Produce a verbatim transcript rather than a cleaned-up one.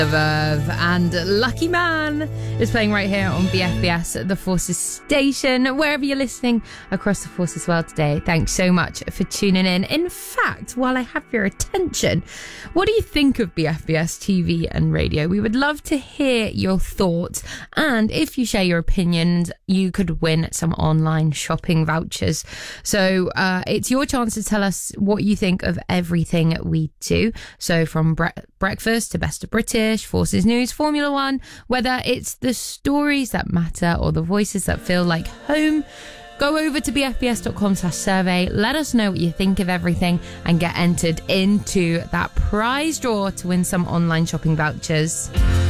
Verve and Lucky Man is playing right here on B F B S, the Forces station, wherever you're listening across the Forces world today. Thanks so much for tuning in. In fact, while I have your attention, what do you think of B F B S T V and radio? We would love to hear your thoughts, and if you share your opinions, you could win some online shopping vouchers. So uh, it's your chance to tell us what you think of everything we do. So from bre- breakfast to Best of British, Forces News, Formula One, whether it's the stories that matter or the voices that feel like home, go over to bfbs.com slash survey. Let us know what you think of everything and get entered into that prize draw to win some online shopping vouchers.